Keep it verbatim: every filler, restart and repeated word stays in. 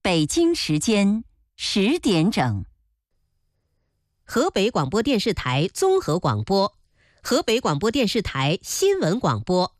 北京时间十点整。 河北广播电视台综合广播，河北广播电视台新闻广播。